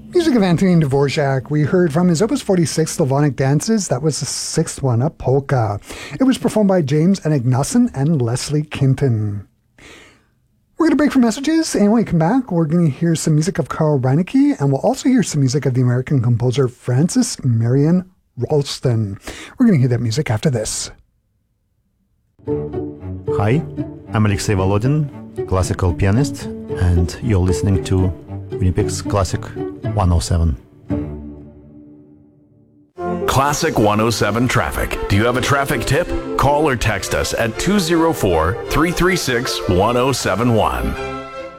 Music of Antonin Dvorak. We heard from his Opus 46 Slavonic Dances. That was the sixth one, a polka. It was performed by James Enignason and Leslie Kinton. We're going to break for messages, and when we come back, we're going to hear some music of Carl Reinecke, and we'll also hear some music of the American composer Francis Marion Ralston. We're going to hear that music after this. Hi, I'm Alexei Volodin, classical pianist, and you're listening to Winnipeg's Classic 107. Classic 107 traffic. Do you have a traffic tip? Call or text us at 204-336-1071.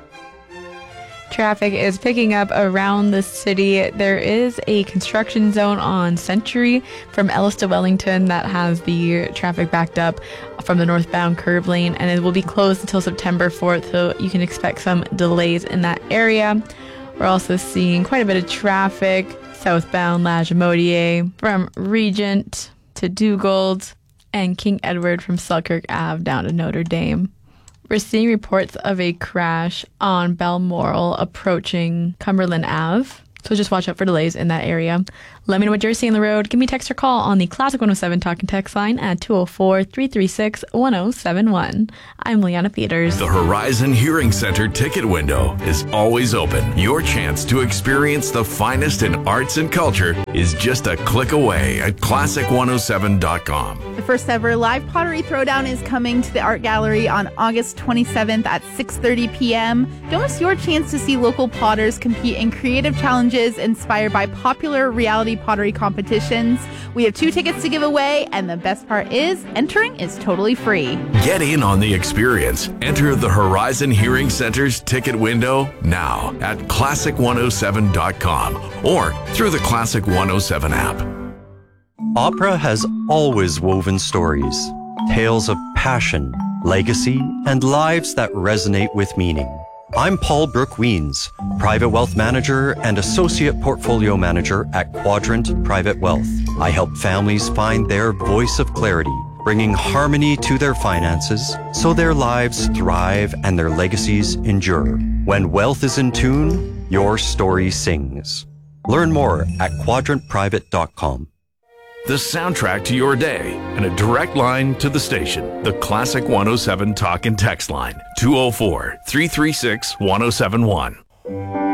Traffic is picking up around the city. There is a construction zone on Century from Ellis to Wellington that has the traffic backed up from the northbound curve lane, and it will be closed until September 4th, so you can expect some delays in that area. We're also seeing quite a bit of traffic southbound Lagimodiere from Regent to Dugald and King Edward from Selkirk Ave down to Notre Dame. We're seeing reports of a crash on Balmoral approaching Cumberland Ave, so just watch out for delays in that area. Let me know what you're seeing on the road. Give me a text or call on the Classic 107 Talk and Text line at 204-336-1071. I'm Liana Peters. The Horizon Hearing Center ticket window is always open. Your chance to experience the finest in arts and culture is just a click away at classic107.com. The first ever live pottery throwdown is coming to the Art Gallery on August 27th at 6:30 p.m. Don't miss your chance to see local potters compete in creative challenges inspired by popular reality pottery competitions. We have 2 tickets to give away, and the best part is entering is totally free. Get in on the experience. Enter the Horizon Hearing Center's ticket window now at classic107.com or through the Classic 107 app. Opera has always woven stories, tales of passion, legacy, and lives that resonate with meaning. I'm Paul Brooke Weens, Private Wealth Manager and Associate Portfolio Manager at Quadrant Private Wealth. I help families find their voice of clarity, bringing harmony to their finances so their lives thrive and their legacies endure. When wealth is in tune, your story sings. Learn more at quadrantprivate.com. The soundtrack to your day and a direct line to the station. The Classic 107 Talk and Text line, 204-336-1071.